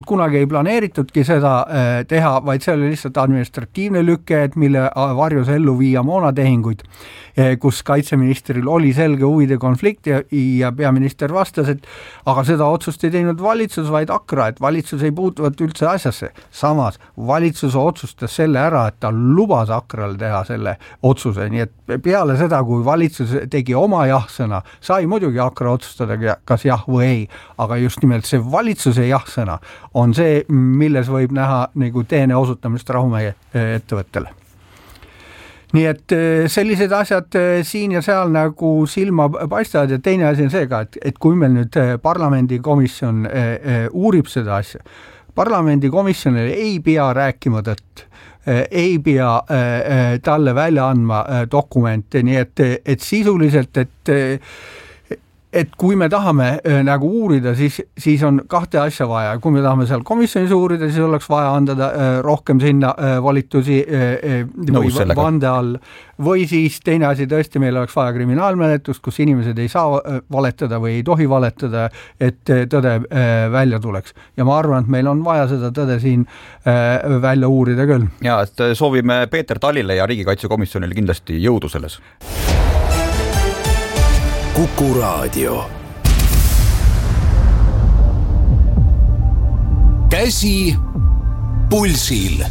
kunagi ei planeeritudki seda teha, vaid see oli lihtsalt administratiivne lüke, et mille varjus ellu viia moonatehinguid, kus kaitseministril oli selge huvide konflikt ja peaminister vastas, et aga seda otsust ei teinud valitsus, vaid Akra, et valitsus ei puutuvat üldse asjasse. Samas valitsus otsustas selle ära, et ta lubas Akral teha selle otsuse, nii et peale seda, kui valitsus tegi oma jah-sõna, sai muidugi Akra otsustada, kas jah või ei, aga just nimelt see valitsuse jah-sõna on see, milles võib näha nagu teene osutamist rahumehe ettevõttele. Nii et sellised asjad siin ja seal nagu silma paistavad ja teine asi on see ka, et kui meil nüüd parlamendikomisjon uurib seda asja, parlamendikomisjonile ei pea rääkima tõtt, ei pea talle välja andma dokumente, nii et sisuliselt, et kui me tahame nagu uurida, siis on kahte asja vaja. Kui me tahame seal komisjonis uurida, siis oleks vaja anda rohkem sinna volitusi või vande all. Või siis teine asi tõesti, meil oleks vaja kriminaalmenetlust, kus inimesed ei saa valetada või ei tohi valetada, et tõde välja tuleks. Ja ma arvan, et meil on vaja seda tõde siin välja uurida küll. Ja, et soovime Peeter Talile ja riigikaitsekomisjonile kindlasti jõudu selles. Kuku Raadio. Käsi pulsil.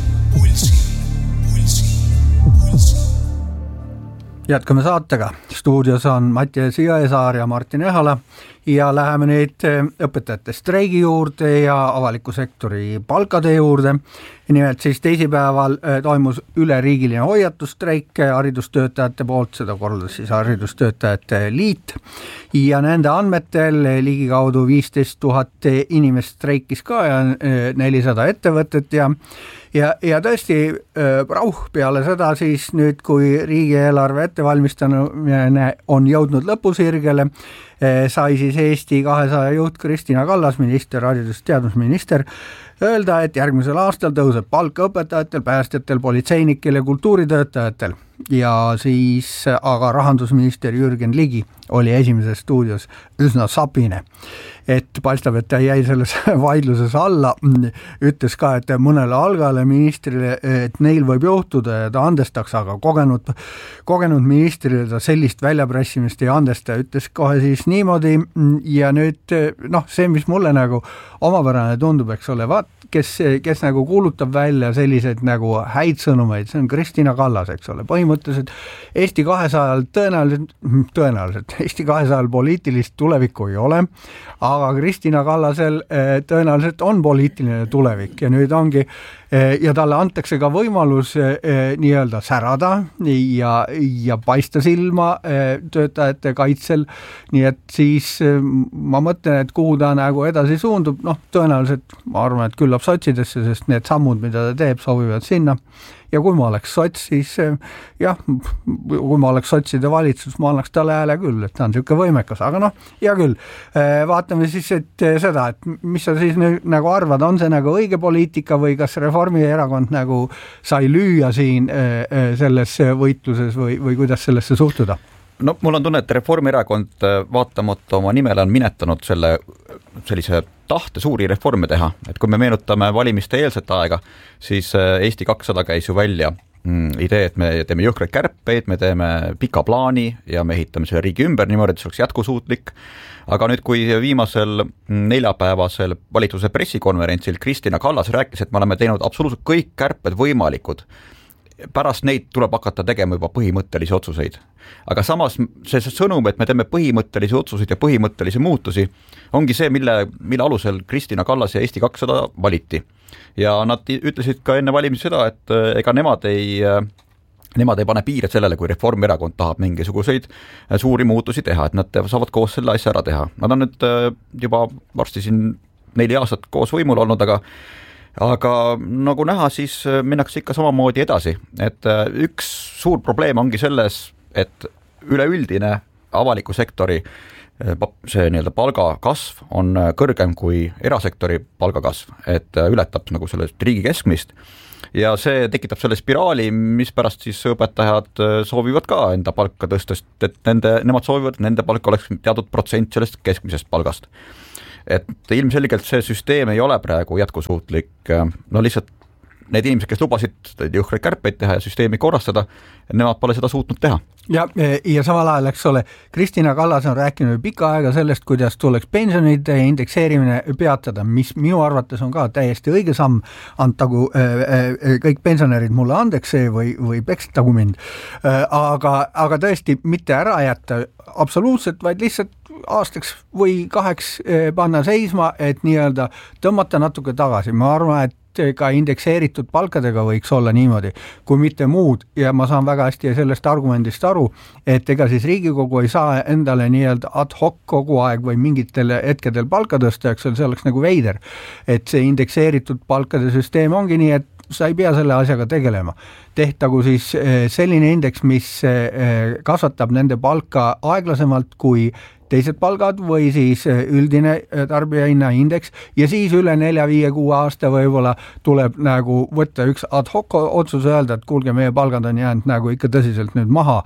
Jätkame saatega. Stuudios on Mattias Jõesaar ja Martin Ehala ja läheme nüüd õpetajate streigi juurde ja avaliku sektori palkade juurde. Nimelt siis teisipäeval toimus üleriigiline hoiatusstreik haridustöötajate poolt, seda korraldas siis haridustöötajate liit ja nende andmetel ligikaudu 15 000 inimest streikis ka ja 400 ettevõtet ja tõesti rauh peale seda siis nüüd, kui riigieelarve ettevalmistamine on jõudnud lõpusirgele, sai siis Eesti 200 juht Kristina Kallas, minister, haridus- ja teadusminister, öelda, et järgmisel aastal tõuseb palk õpetajatel, päästjatel, politseinikel ja kultuuritöötajatel. Ja siis aga rahandusminister Jürgen Ligi oli esimeses stuudios üsna sapine. Et paistab, et ta jäi selles vaidluses alla, ütles ka, et mõnele algale ministrile, et neil võib juhtuda ja ta andestaks, aga kogenud ministrile ta sellist väljapressimist ei andesta, ütles kohe siis niimoodi ja nüüd see, mis mulle nagu omapärane tundub, eks ole, kes nagu kuulutab välja sellised nagu häid sõnumeid, see on Kristina Kallas, eks ole, põhimõtteliselt Eesti 200 tõenäoliselt Eesti 200 poliitilist tulevikku ei ole, aga Kristina Kallasel tõenäoliselt on poliitiline tulevik ja nüüd ongi ja talle antakse ka võimalus nii-öelda särada ja paista silma töötajate kaitsel, nii et siis ma mõtlen, et kuhu ta nagu edasi suundub, tõenäoliselt ma arvan, et küllap sotsidesse, sest need sammud, mida ta teeb, sobivad sinna. Ja kui ma oleks sots, siis kui ma oleks sotside valitsus, ma annaks talle hääle küll, et ta on niisugune võimekas, aga hea küll. Vaatame siis seda, et mis sa siis nagu arvad, on see nagu õige poliitika või kas Reformierakond nagu sai lüüa siin selles võitluses või kuidas sellesse suhtuda? Mul on tunne, et Reformierakond vaatamata oma nimele on minetanud sellise tahte suuri reforme teha, et kui me meenutame valimiste eelset aega, siis Eesti 200 käis ju välja idee, et me teeme jõhkraid kärpeid, me teeme pika plaani ja me ehitame selle riigi ümber niimoodi, et see oleks jätkusuutlik. Aga nüüd, kui viimasel neljapäevasel valitsuse pressikonverentsil Kristina Kallas rääkis, et me oleme teinud absoluutselt kõik kärped võimalikud, pärast neid tuleb hakata tegema juba põhimõttelisi otsuseid. Aga samas see sõnum, et me teeme põhimõttelisi otsuseid ja põhimõttelisi muutusi, ongi see, mille alusel Kristina Kallas ja Eesti 200 valiti. Ja nad ütlesid ka enne valimisi seda, et ega nemad ei pane piire sellele, kui Reformierakond tahab mingisuguseid suuri muutusi teha, et nad saavad koos selle asja ära teha. Nad on nüüd juba varsti siin 4 aastat koos võimul olnud, aga nagu näha, siis minnakse ikka samamoodi edasi. Et üks suur probleem ongi selles, et üleüldine avaliku sektori see nii-öelda palgakasv on kõrgem kui erasektori palgakasv, et ületab nagu sellest riigi keskmist. Ja see tekitab selle spiraali, mis pärast siis õpetajad soovivad ka enda palka tõstest, et nemad soovivad, et nende palk oleks teatud protsent sellest keskmisest palgast. et ilmselgelt see süsteem ei ole praegu jätkusuutlik, no lihtsalt need inimesed, kes lubasid jõhkraid kärpeid teha ja süsteemi korrastada, nemad pole seda suutnud teha. Ja samal ajal, eks ole, Kristina Kallas on rääkinud pikka aega sellest, kuidas tuleks pensionide indekseerimine peatada, mis minu arvates on ka täiesti õige samm, antagu kõik pensionärid mulle andeks see või pekstagu mind. Aga tõesti mitte ära jätta absoluutselt, vaid lihtsalt aastaks või 2 panna seisma, et nii-öelda tõmmata natuke tagasi. Ma arvan, et ka indekseeritud palkadega võiks olla niimoodi, kui mitte muud, ja ma saan väga hästi sellest argumendist aru, et ega siis Riigikogu ei saa endale nii-öelda ad hoc kogu aeg või mingitel hetkedel palka tõsta, eks see oleks nagu veider, et see indekseeritud palkade süsteem ongi nii, et sa ei pea selle asjaga tegelema. Tehtagu siis selline indeks, mis kasvatab nende palka aeglasemalt kui teised palgad või siis üldine tarbijahinna indeks ja siis üle 4-5-6 aasta võib-olla tuleb nagu võtta üks ad hoc otsus öelda, et kuulge, meie palgad on jäänud nagu ikka tõsiselt nüüd maha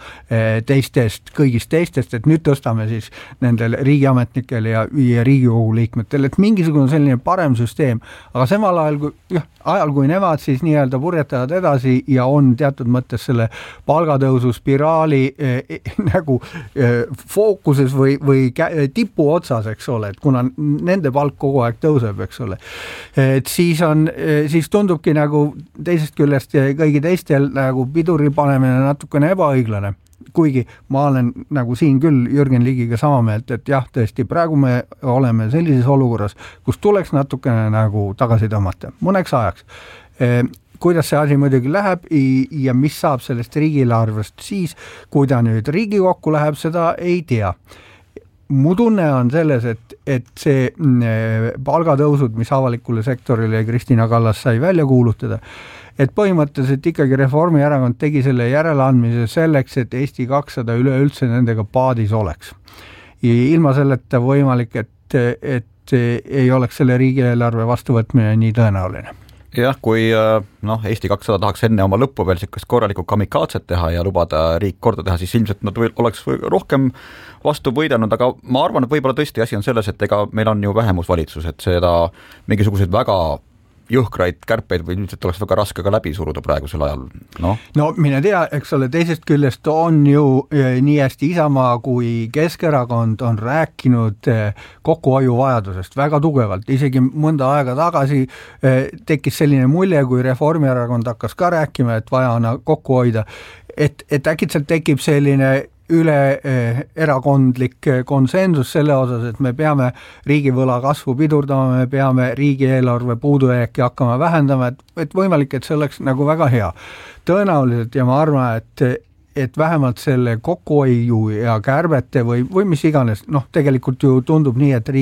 kõigist teistest, et nüüd tõstame siis nendel riigiametnikel ja Riigikogu liikmetel, et mingisugune selline parem süsteem, aga samal ajal, kui nemad siis nii-öelda purjetavad edasi ja on teatud mõttes selle palgatõusu spiraali nagu fookuses või tipu otsas, eks ole, et kuna nende palk kogu aeg tõuseb, eks ole, et siis tundubki nagu teisest küljest kõigi teistel nagu piduri panemine natukene ebaõiglane. Kuigi ma olen nagu siin küll Jürgen Ligiga sama meelt, et jah, tõesti, praegu me oleme sellises olukorras, kus tuleks natukene nagu tagasi tõmmata, mõneks ajaks. Kuidas see asi muidugi läheb ja mis saab sellest riigieelarvest siis, kui ta nüüd Riigikokku läheb, seda ei tea. Mu tunne on selles, et see palgatõusud, mis avalikule sektorile Kristina Kallas sai välja kuulutada, et põhimõtteliselt ikkagi Reformierakond tegi selle järeleandmise selleks, et Eesti 200 üleüldse nendega paadis oleks. Ja ilma selleta võimalik, et ei oleks selle riigieelarve vastuvõtmine nii tõenäoline. Jah, kui Eesti 200 tahaks enne oma lõppu veel sellist korralikku kamikaatset teha ja lubada riik korda teha, siis ilmselt nad oleks rohkem vastu võidanud, aga ma arvan, et võib-olla tõesti asi on selles, et ega meil on ju vähemusvalitsus, et seda mingisuguseid väga jõhkraid kärpeid või ilmselt oleks väga raske ka läbi suruda praegusel ajal. No mine tea, eks ole, teisest küljest on ju nii hästi Isamaa kui Keskerakond on rääkinud kokkuhoiu vajadusest väga tugevalt. Isegi mõnda aega tagasi tekkis selline mulje, kui Reformierakond hakkas ka rääkima, et vaja on kokku hoida, et äkitselt tekib selline üle erakondlik konsensus selle osas, et me peame riigivõla kasvu pidurdama, me peame riigieelarve puudujääki hakkama vähendama, et võimalik, et see oleks nagu väga hea. Tõenäoliselt ja ma arvan, et vähemalt selle kokkuhoiu ja kärbete või mis iganes, tegelikult ju tundub nii, et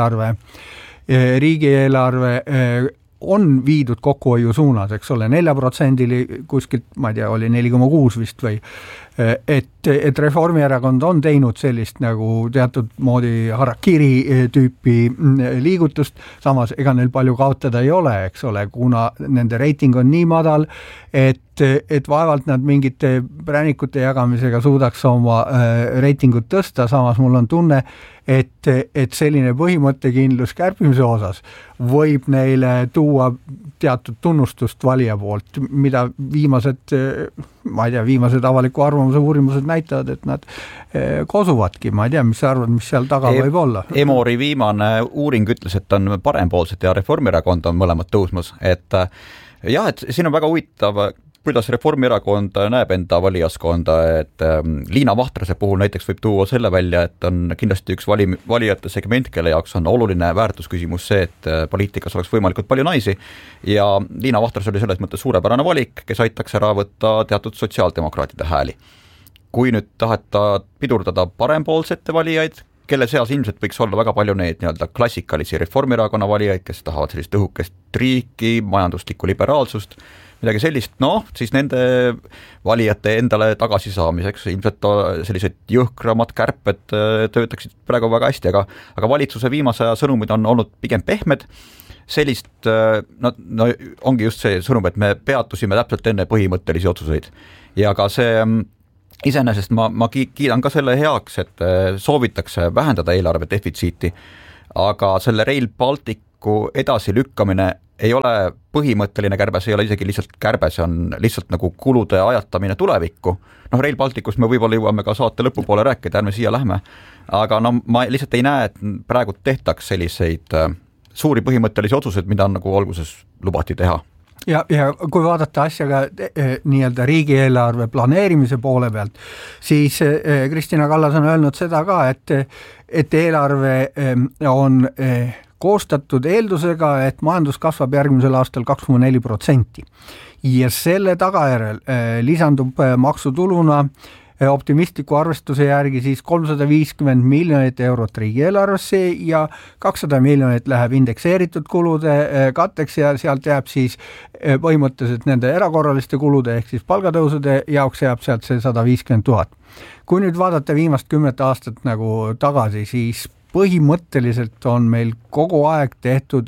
riigieelarve on viidud kokkuhoiu suunas, eks ole, 4% kuskilt, ma ei tea, oli 4,6 vist või, et Reformierakond on teinud sellist nagu teatud moodi harakiri tüüpi liigutust, samas ega neil palju kaotada ei ole, eks ole, kuna nende reiting on nii madal, et vaevalt nad mingite präänikute jagamisega suudaks oma reitingut tõsta, samas mul on tunne, et selline põhimõttekindlus kärpimise osas võib neile tuua teatud tunnustust valija poolt, mida viimased avaliku arvamuse uurimused näitavad, et nad kosuvadki, ma ei tea, mis sa arvad, mis seal taga võib olla? Emori viimane uuring ütles, et on parempoolsed ja Reformierakond on mõlemad tõusmas, et jah, et siin on väga huvitav, kuidas Reformierakond näeb enda valijaskonda, et Liina Vahtrase puhul näiteks võib tuua selle välja, et on kindlasti üks valijate segment, kelle jaoks on oluline väärtusküsimus see, et poliitikas oleks võimalikult palju naisi ja Liina Vahtrase oli selles mõttes suurepärane valik, kes aitaks ära võtta teatud sotsiaaldemokraatide hääli. Kui nüüd taheta pidurdada parempoolsete valijaid, kelle seas ilmselt võiks olla väga palju neid nii-öelda klassikalisi Reformierakonna valijaid, kes tahavad sellist õhukest riiki, majanduslikku liberaalsust, midagi sellist, siis nende valijate endale tagasisaamiseks ilmselt sellised jõhkramad kärped töötaksid praegu väga hästi, aga valitsuse viimase aja sõnumid on olnud pigem pehmed, sellist ongi just see sõnum, et me peatusime täpselt enne põhimõttelisi otsuseid ja ka see iseenesest ma kiidan ka selle heaks, et soovitakse vähendada eelarve defitsiiti, aga selle Rail Balticu edasilükkamine ei ole põhimõtteline kärbe, see ei ole isegi lihtsalt kärbe, see on lihtsalt nagu kulude ajatamine tulevikku. Rail Balticust me võib-olla jõuame ka saate lõpupoole rääkida, ärme siia lähme, aga ma lihtsalt ei näe, et praegu tehtaks selliseid suuri põhimõttelisi otsuseid, mida on nagu alguses lubati teha. Ja kui vaadata asjaga nii-öelda riigieelarve planeerimise poole pealt, siis Kristina Kallas on öelnud seda ka, et eelarve on koostatud eeldusega, et majandus kasvab järgmisel aastal 2,4%. Ja selle tagajärel lisandub maksutuluna optimistliku arvestuse järgi siis 350 miljonit eurot riigieelarvesse ja 200 miljonit läheb indekseeritud kulude katteks ja sealt jääb siis põhimõtteliselt nende erakorraliste kulude ehk siis palgatõusude jaoks jääb sealt see 150 000. Kui nüüd vaadata viimast 10 aastat nagu tagasi, siis põhimõtteliselt on meil kogu aeg tehtud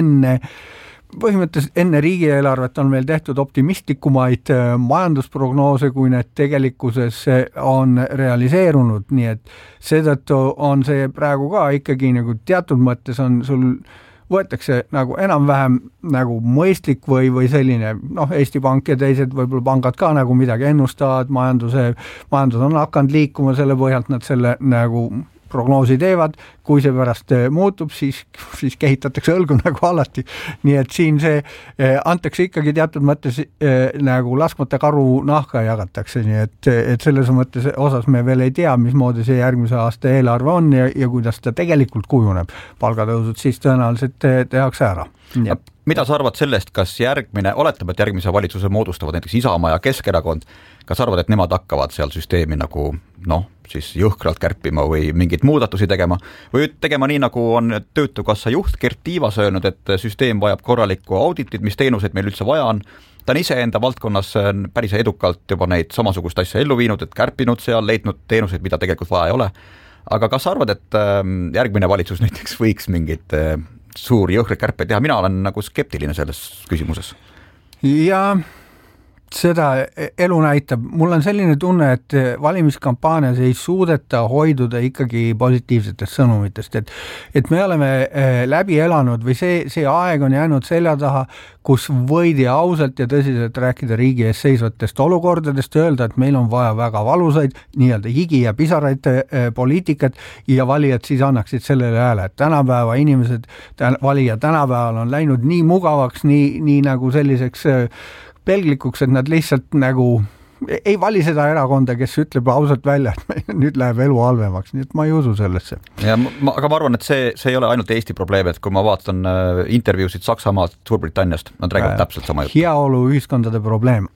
põhimõtteliselt enne riigieelarvet on meil tehtud optimistlikumaid majandusprognoose, kui need tegelikkuses on realiseerunud, nii et seetõttu on see praegu ka ikkagi nagu teatud mõttes on sul võetakse nagu enam-vähem nagu mõistlik või selline, Eesti Pank ja teised võib-olla pangad ka nagu midagi ennustavad, majandus on hakanud liikuma, selle põhjalt nad selle nagu prognoosi teevad, kui see pärast muutub, siis kehitatakse õlgu nagu alati. Nii et siin see antakse ikkagi teatud mõttes nagu laskmata karu nahka jagatakse, nii et selles mõttes osas me veel ei tea, mismoodi see järgmise aasta eelarve on ja kuidas ta tegelikult kujuneb. Palgatõusud siis tõenäoliselt tehakse ära. Ja. Mida sa arvad sellest, kas oletame, et järgmise valitsuse moodustavad näiteks Isamaa ja Keskerakond, kas arvad, et nemad hakkavad seal süsteemi nagu siis jõhkralt kärpima või mingit muudatusi tegema või tegema nii, nagu on Töötukassa juht Gert Tiivas öelnud, et süsteem vajab korralikku auditit, mis teenuseid meil üldse vaja on. Ta on ise enda valdkonnas päris edukalt juba neid samasugust asja ellu viinud, et kärpinud seal, leidnud teenuseid, mida tegelikult vaja ei ole. Aga kas arvad, et järgmine valitsus näiteks võiks mingit suuri jõhkreid kärpeid teha? Mina olen nagu skeptiline selles küsimuses. Ja seda elu näitab. Mul on selline tunne, et valimiskampaanias ei suudeta hoiduda ikkagi positiivsetest sõnumitest, et me oleme läbi elanud või see aeg on jäänud selja taha, kus võidi ausalt ja tõsiselt rääkida riigi ees seisvatest olukordadest, öelda, et meil on vaja väga valusaid nii-öelda higi ja pisaraid poliitikat ja valijad siis annaksid sellele hääle, et tänapäeva inimesed, valija tänapäeval on läinud nii mugavaks, nii nagu selliseks pelglikuks, et nad lihtsalt nagu ei vali seda erakonda, kes ütleb ausalt välja, et nüüd läheb elu halvemaks, nii et ma ei usu sellesse. Ja aga ma arvan, et see ei ole ainult Eesti probleem, et kui ma vaatan intervjuusid Saksamaalt, Suurbritanniast, nad räägivad täpselt sama juttu. Heaolu ühiskondade probleem.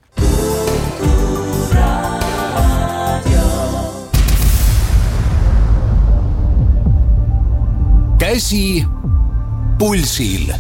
Käsi pulsil.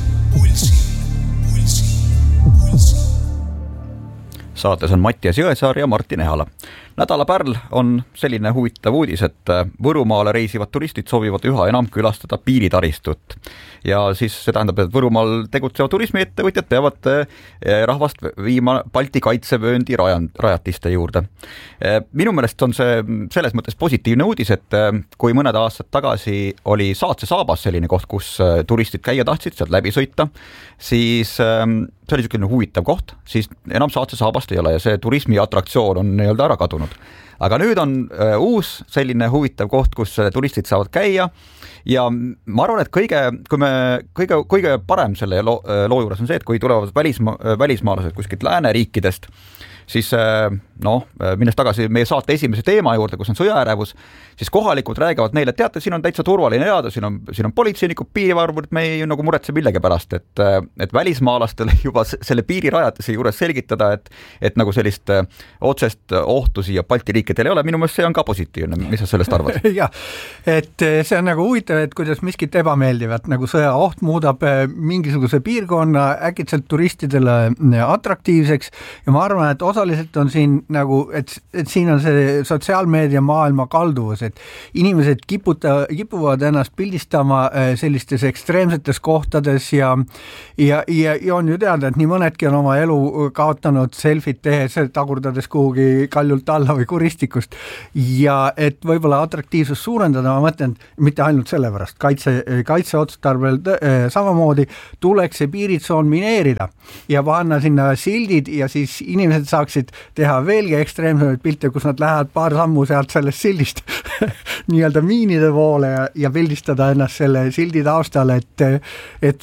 Saates on Mattias Jõesaar ja Martin Ehala. Nädala pärl on selline huvitav uudis, et Võrumaale reisivad turistid soovivad üha enam külastada piiritaristut. Ja siis see tähendab, et Võrumaal tegutsevad turismiettevõtjad peavad rahvast viima Balti kaitsevööndi rajatiste juurde. Minu meelest on see selles mõttes positiivne uudis, et kui mõned aastad tagasi oli Saatse Saabas selline koht, kus turistid käia tahtsid, sealt läbi sõita, siis see oli niisugune huvitav koht, siis enam Saatse Saabast ei ole ja see turismi atraktsioon on nii-öelda ära kadunud. Aga nüüd on uus selline huvitav koht, kus turistid saavad käia ja ma arvan, et kõige parem selle loo juures on see, et kui tulevad välismaalased kuskilt lääneriikidest, siis minnes tagasi meie saate esimese teema juurde, kus on sõjaärevus, siis kohalikud räägivad neile, et teate, siin on täitsa turvaline elada, siin on politseinikud, piirivalvurid, me ei nagu muretse millegi pärast, et välismaalastele juba selle piirirajatise juures selgitada, et nagu sellist otsest ohtu siia Balti riikidel ei ole, minu meelest see on ka positiivne, mis sa sellest arvad? Ja, et see on nagu huvitav, et kuidas miskit ebameeldivat, nagu sõjaoht muudab mingisuguse piirkonna äkitselt turistidele atraktiivseks ja ma arvan, et osaliselt on siin nagu, et siin on see sotsiaalmeedia maailma kalduvus, et inimesed kipuvad ennast pildistama sellistes ekstreemsetes kohtades ja on ju teada, et nii mõnedki on oma elu kaotanud selfit tehes, tagurdades kuhugi kaljult alla või kuristikust ja et võib-olla atraktiivsust suurendada, ma mõtlen, mitte ainult sellepärast, kaitseotstarbel samamoodi tuleks see piiritsoon mineerida ja panna sinna sildid ja siis inimesed saaksid teha veelgi ekstreemsemaid pilte, kus nad lähevad paar sammu sealt sellest sildist nii-öelda miinide poole ja pildistada ennast selle sildi taustal, et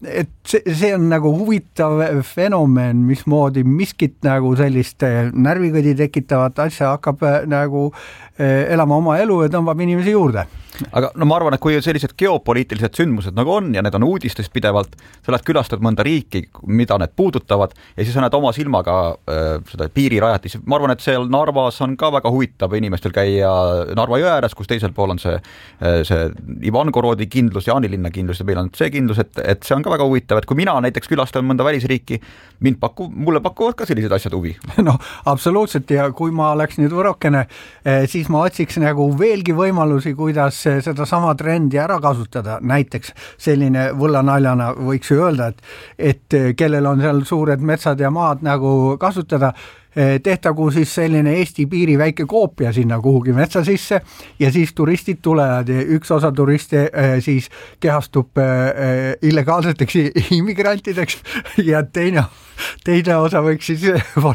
see on nagu huvitav fenomen, mismoodi miskit nagu sellist närvikõdi tekitavat asja hakkab nagu elama oma elu ja tõmbab inimesi juurde. Aga no ma arvan, et kui sellised geopoliitilised sündmused nagu on ja need on uudistes pidevalt, sa lähed külastad mõnda riiki, mida need puudutavad ja siis sa näed oma silmaga seda piirirajatisi. Ma arvan, et seal Narvas on ka väga huvitav inimestel käia Narva jõe ääres, kus teisel pool on see Ivangorodi kindlus ja Jaanilinna kindlus ja meil on see kindlus, et see on ka väga huvitav, et kui mina näiteks külastan mõnda välisriiki, mulle pakuvad ka sellised asjad huvi. No absoluutselt ja kui ma oleks nüüd võrokene, siis ma otsiks nagu veelgi võimalusi, kuidas seda sama trendi ära kasutada, näiteks selline võllanaljana võiks ju öelda, et kellel on seal suured metsad ja maad nagu kasutada, tehtagu siis selline Eesti piiri väike koopia sinna kuhugi metsa sisse ja siis turistid tulevad ja üks osa turiste siis kehastub illegaalseteks immigrantideks ja teine osa võiks siis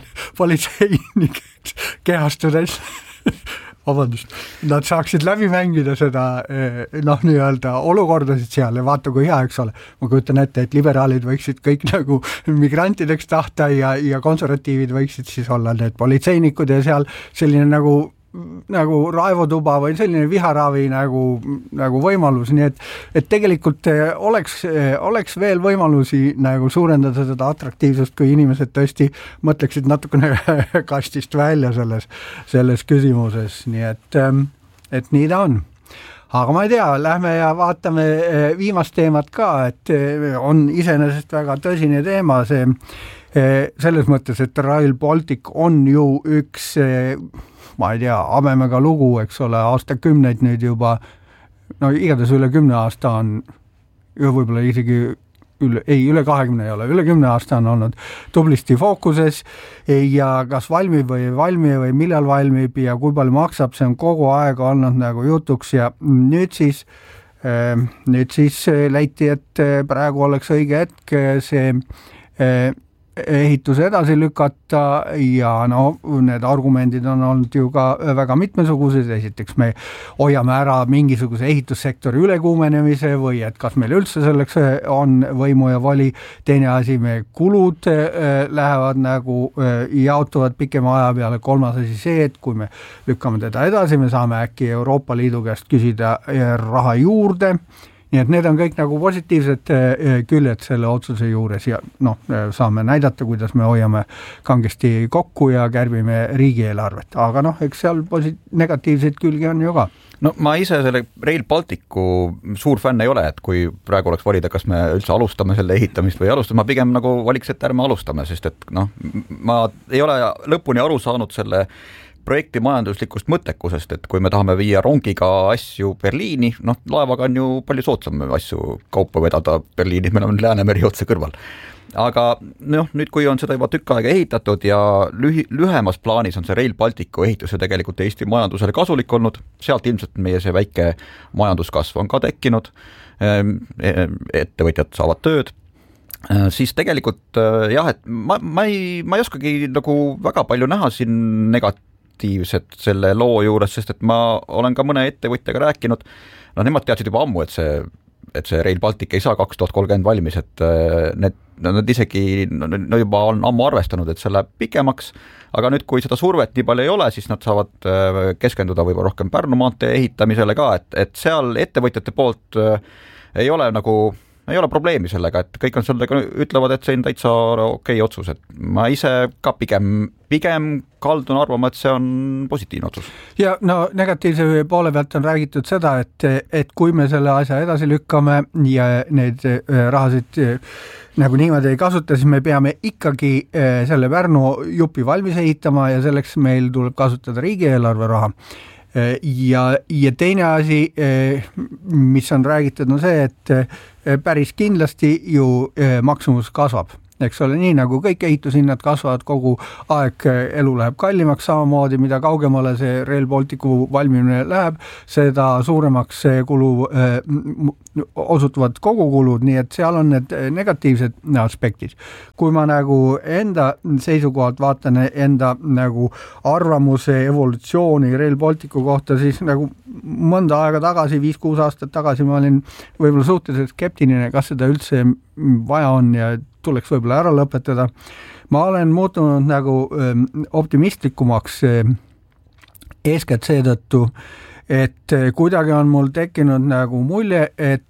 politseinikeks kehastudes vabandust, nad saaksid läbi mängida seda nii-öelda olukordasid seal ja vaata kui hea, eks ole. Ma kujutan ette, et liberaalid võiksid kõik nagu migrantideks tahta ja konservatiivid võiksid siis olla need politseinikud ja seal selline nagu raevotuba või selline viharavi nagu võimalus, nii et tegelikult oleks veel võimalusi nagu suurendada seda atraktiivsust, kui inimesed tõesti mõtleksid natukene kastist välja selles küsimuses, nii et nii ta on. Aga ma ei tea, lähme ja vaatame viimast teemat ka, et on iseenesest väga tõsine teema see selles mõttes, et Rail Baltic on ju üks ma ei tea, habemega lugu, eks ole, aastakümneid nüüd juba, no igatahes üle 10 aasta on, võib-olla isegi üle 20 ei ole, üle 10 aasta on olnud tublisti fookuses ja kas valmib või millal valmib ja kui palju maksab, see on kogu aeg olnud nagu jutuks ja nüüd siis leiti, et praegu oleks õige hetk see ehituse edasi lükata ja need argumendid on olnud ju ka väga mitmesugused, esiteks me hoiame ära mingisuguse ehitussektori ülekuumenemise või et kas meil üldse selleks on võimu ja voli, teine asi, me kulud lähevad nagu jaotuvad pikema aja peale, kolmas asi see, et kui me lükkame teda edasi, me saame äkki Euroopa Liidu käest küsida raha juurde, nii et need on kõik nagu positiivsed küljed selle otsuse juures ja saame näidata, kuidas me hoiame kangesti kokku ja kärbime riigieelarvet, aga eks seal negatiivseid külgi on ju ka. No ma ise selle Rail Balticu suur fänn ei ole, et kui praegu oleks valida, kas me üldse alustame selle ehitamist või ei alustame, ma pigem nagu valiks, et ärme alustame, sest et ma ei ole lõpuni aru saanud selle projekti majanduslikust mõttekusest, et kui me tahame viia rongiga asju Berliini, laevaga on ju palju soodsam asju kaupa vedada Berliini, meil on Läänemeri otse kõrval. Aga nüüd kui on seda juba tükk aega ehitatud ja lühemas plaanis on see Rail Balticu ehituse tegelikult Eesti majandusele kasulik olnud, sealt ilmselt meie see väike majanduskasv on ka tekkinud, ettevõtjad saavad tööd, siis tegelikult jah, et ma ei oskagi nagu väga palju näha siin negatiivset selle loo juures, sest et ma olen ka mõne ettevõtjaga rääkinud, nemad teadsid juba ammu, et see Rail Baltic ei saa 2030 valmis, et nad isegi juba on ammu arvestanud, et see läheb pikemaks, aga nüüd, kui seda survet nii palju ei ole, siis nad saavad keskenduda võib-olla rohkem Pärnu maantee ehitamisele ka, et seal ettevõtjate poolt ei ole probleemi sellega, et kõik on sellega ütlevad, et see on täitsa okei otsus, et ma ise ka pigem kaldun arvama, et see on positiivne otsus. Ja negatiivse poole pealt on räägitud seda, et kui me selle asja edasi lükkame ja need rahasid nagu niimoodi ei kasuta, siis me peame ikkagi selle Pärnu jupi valmis ehitama ja selleks meil tuleb kasutada riigieelarve raha. Ja teine asi, mis on räägitud, on see, et päris kindlasti ju maksumus kasvab eks ole, nii nagu kõik ehitushinnad kasvavad kogu aeg, elu läheb kallimaks samamoodi, mida kaugemale see Rail Balticu valmimine läheb, seda suuremaks see kulu osutuvad kogukulud, nii et seal on need negatiivsed aspektid. Kui ma nagu enda seisukohalt vaatan enda nagu arvamuse evolutsiooni Rail Balticu kohta, siis nagu mõnda aega tagasi, 5-6 aastat tagasi ma olin võib-olla suhteliselt skeptiline, kas seda üldse vaja on ja tuleks võib-olla ära lõpetada. Ma olen muutunud nagu optimistlikumaks eeskätt seetõttu, et kuidagi on mul tekkinud nagu mulje,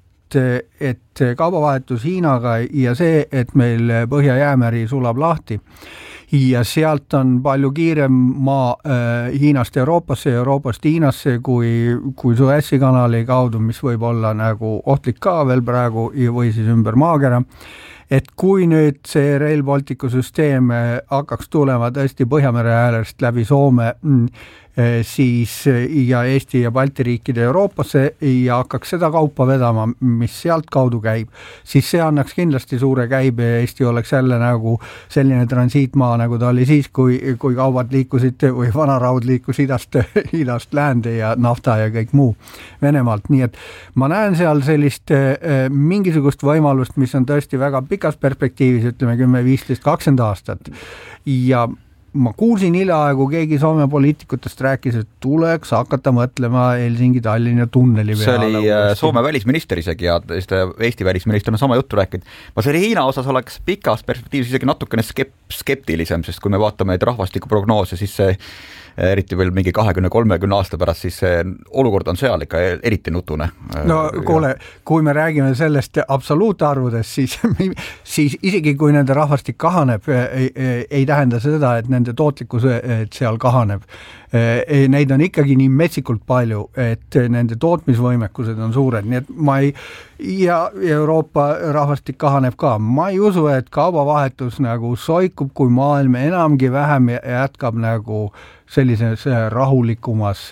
et kaubavahetus Hiinaga ja see, et meil Põhja-Jäämeri sulab lahti ja sealt on palju kiirem maa Hiinast Euroopasse ja Euroopast Hiinasse kui Suessi kanali kaudu, mis võib olla nagu ohtlik ka veel praegu või siis ümber maakera. Et kui nüüd see Rail Balticu süsteem hakkaks tulema tõesti Põhjamere äärest läbi Soome, siis ja Eesti ja Balti riikide Euroopasse ja hakkaks seda kaupa vedama, mis sealt kaudu käib, siis see annaks kindlasti suure käibe ja Eesti oleks jälle nagu selline transiitmaa, nagu ta oli siis, kui kaubad liikusid või vanaraud liikus idast läände ja nafta ja kõik muu Venemaalt. Nii et ma näen seal sellist mingisugust võimalust, mis on tõesti väga pikas perspektiivis, ütleme 10, 15, 20 aastat ja ma kuulsin hiljaaegu keegi Soome poliitikutest rääkis, et tuleks hakata mõtlema Helsingi-Tallinna tunneli peale. See oli Soome välisminister isegi ja Eesti välisminister on sama juttu rääkinud. Ma selle Hiina osas oleks pikas perspektiivis isegi natukene skeptilisem, sest kui me vaatame rahvastikuprognoose, siis see eriti veel mingi 20-30 aasta pärast, siis see olukord on seal ikka eriti nutune. No kuule, kui me räägime sellest absoluutarvudest, siis isegi kui nende rahvastik kahaneb, ei tähenda seda, et nende tootlikkus seal kahaneb. Neid on ikkagi nii metsikult palju, et nende tootmisvõimekused on suured, nii et ja Euroopa rahvastik kahaneb ka. Ma ei usu, et kaubavahetus nagu soikub, kui maailm enamgi vähem jätkab nagu sellises rahulikumas,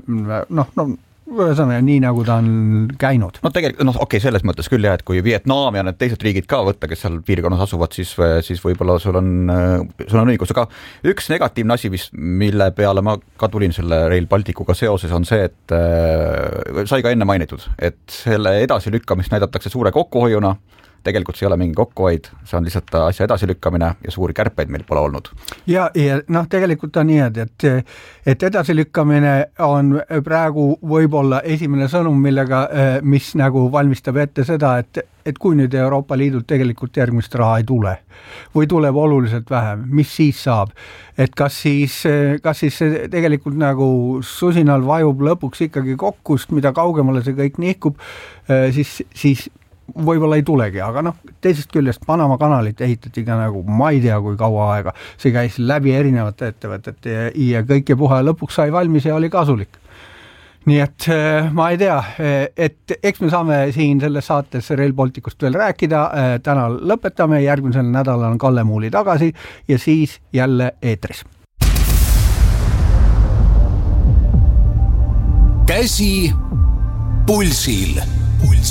ühesõnaga nii nagu ta on käinud. No tegelikult, selles mõttes küll jah, et kui Vietnam ja need teised riigid ka võtta, kes seal piirkonnas asuvad, siis võib-olla sul on õigus. Aga üks negatiivne asi, mille peale ma ka tulin selle Rail Balticuga seoses, on see, et sai ka enne mainitud, et selle edasilükkamist näidatakse suure kokkuhoiuna. Tegelikult see ei ole mingi kokkuhoid, see on lihtsalt asja edasilükkamine ja suuri kärpeid meil pole olnud. Ja tegelikult on nii, et edasilükkamine on praegu võib-olla esimene sõnum, mis nagu valmistab ette seda, et kui nüüd Euroopa Liidult tegelikult järgmist raha ei tule või tuleb oluliselt vähem, mis siis saab? Et kas siis see tegelikult nagu susinal vajub lõpuks ikkagi kokkust, mida kaugemale see kõik nihkub, siis võib-olla ei tulegi, aga teisest küljest Panama kanalit ehitati ka nagu ma ei tea kui kaua aega. See käis läbi erinevate ettevõtete ja kõik ja puha lõpuks sai valmis ja oli kasulik. Nii et ma ei tea, et eks me saame siin selles saates Rail Balticust veel rääkida. Täna lõpetame, järgmisel nädalal on Kalle Muuli tagasi ja siis jälle eetris. Käsi pulsil.